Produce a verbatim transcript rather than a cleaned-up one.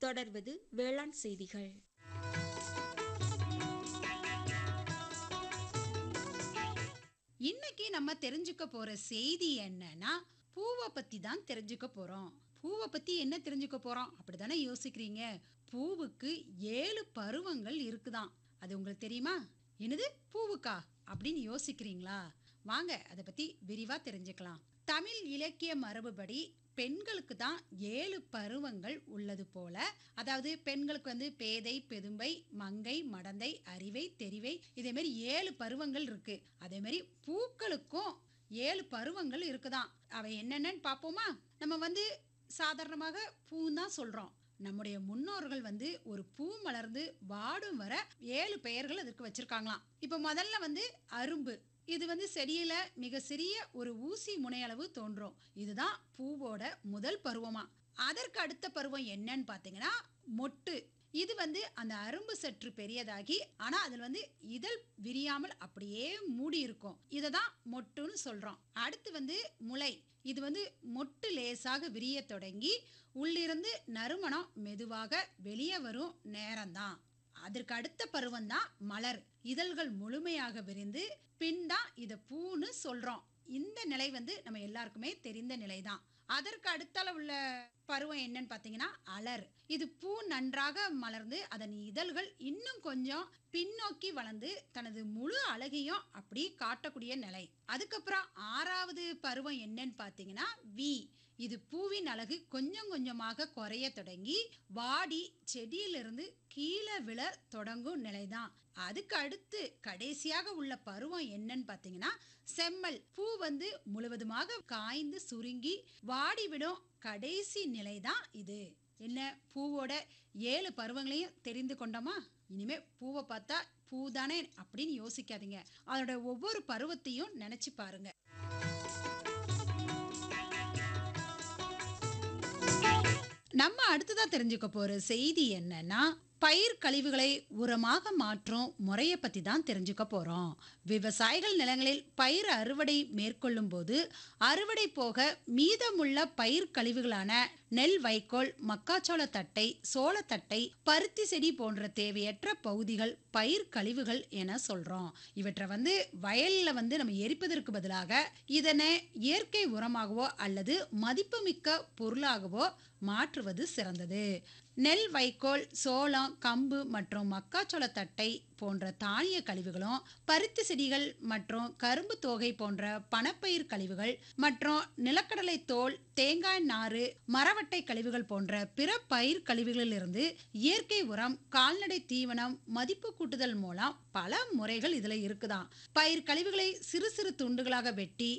தொடர்வது வேளாண் செய்திகள். இன்னைக்கு நம்ம தெரிஞ்சுக்க போற செய்தி என்னன்னா, பூவை பத்தி தான் தெரிஞ்சுக்க போறோம். பூவை பத்தி என்ன தெரிஞ்சுக்க போறோம் அப்படிதானே யோசிக்கிறீங்க? பூவுக்கு ஏழு பருவங்கள் இருக்குதாம். அது உங்களுக்கு தெரியுமா? என்னது பூவுக்கா அப்படின்னு யோசிக்கிறீங்களா? வாங்க அதை பத்தி விரிவா தெரிஞ்சுக்கலாம். தமிழ் இலக்கிய மரபுபடி பெண்களுக்கு தான் ஏழு பருவங்கள் உள்ளது போல. அதாவது பெண்களுக்கு வந்து பேதை, பெதும்பை, மங்கை, மடந்தை, அறிவை, தெரிவை, இதே மாதிரி ஏழு பருவங்கள் இருக்கு. அதே மாதிரி பூக்களுக்கும் ஏழு பருவங்கள் இருக்குதாம். அவை என்னென்னு பார்ப்போமா? நம்ம வந்து சாதாரணமாக பூ தான் சொல்றோம். நம்முடைய முன்னோர்கள் வந்து ஒரு பூ மலர்ந்து வாடும் வர ஏழு பெயர்கள் அதுக்கு வச்சிருக்காங்களாம். இப்ப முதல்ல வந்து அரும்பு. இது வந்து செடியில மிக சிறிய ஒரு ஊசி முனையளவு தோன்றும். இதுதான் பூவோட முதல் பருவமா. அதற்கு அடுத்த பருவம் என்னன்னு பாத்தீங்கன்னா மொட்டு. இது வந்து அந்த அரும்பு சற்று பெரியதாகி ஆனா அதுல வந்து இதழ் விரியாமல் அப்படியே மூடி இருக்கும். இததான் மொட்டுன்னு சொல்றோம். அடுத்து வந்து முளை. இது வந்து மொட்டு லேசாக விரிய தொடங்கி உள்ளிருந்து நறுமணம் மெதுவாக வெளியே வரும் நேரம்தான். அதற்கு அடுத்த பருவம் தான் மலர். இதழ்கள் முழுமையாக விரிந்து பின் தான் இத பூன்னு சொல்றோம். இந்த நிலை வந்து நம்ம எல்லாருக்குமே தெரிந்த நிலைதான். அதற்கு அடுத்தால உள்ள பருவம் என்னன்னு பாத்தீங்கன்னா அலர். இது பூ நன்றாக மலர்ந்து அதன் இதழ்கள் இன்னும் கொஞ்சம் பின்னோக்கி வளர்ந்து தனது முழு அழகையும் அப்படி காட்டக்கூடிய நிலை. அதுக்கப்புறம் ஆறாவது பருவம் என்னன்னு பாத்தீங்கன்னா வி. இது பூவின் அழகு கொஞ்சம் கொஞ்சமாக குறைய தொடங்கி வாடி செடியிலிருந்து கீழே விழ தொடங்கும் நிலைதான். அதுக்கு அடுத்து கடைசியாக உள்ள பருவம் என்னன்னு பாத்தீங்கன்னா செம்மல். பூ வந்து முழுவதுமாக காய்ந்து சுருங்கி வாடிவிடும் கடைசி நிலைதான் இது. என்ன, பூவோட ஏழு பருவங்களையும் தெரிந்து கொண்டோமா? இனிமே பூவை பார்த்தா பூதானே அப்படின்னு யோசிக்காதீங்க. அதோட ஒவ்வொரு பருவத்தையும் நினைச்சு பாருங்க. நம்ம அடுத்ததா தெரிஞ்சுக்க போற செய்தி என்னன்னா, பயிர் கழிவுகளை உரமாக மாற்றும் முறையை பத்தி தான் தெரிஞ்சுக்க போறோம். விவசாயிகள் நிலங்களில் பயிர் அறுவடை மேற்கொள்ளும் போது அறுவடை போக மீதமுள்ள பயிர் கழிவுகளான நெல் வைக்கோல், மக்காச்சோள தட்டை, சோளத்தட்டை, பருத்தி செடி போன்ற தேவையற்ற பகுதிகள் பயிர் கழிவுகள் என சொல்றோம். இவற்றை வந்து வயல்ல வந்து நம்ம எரிப்பதற்கு பதிலாக இதனை இயற்கை உரமாகவோ அல்லது மதிப்புமிக்க பொருளாகவோ மாற்றுவது சிறந்தது. நெல் வைக்கோல், சோளம், கம்பு மற்றும் மக்காச்சோள தட்டை போன்ற தானிய கழிவுகளும், பருத்தி செடிகள் மற்றும் கரும்பு தோகை போன்ற பணப்பயிர் கழிவுகள் மற்றும் நிலக்கடலை தோல், தேங்காய் நாறு, மரவட்டை கழிவுகள் போன்ற பிற பயிர் கழிவுகளிலிருந்து இயற்கை உரம், கால்நடை தீவனம், மதிப்பு கூட்டுதல் மூலம் பல முறைகள் இதுல இருக்குதாம். பயிர் கழிவுகளை சிறு சிறு துண்டுகளாக வெட்டி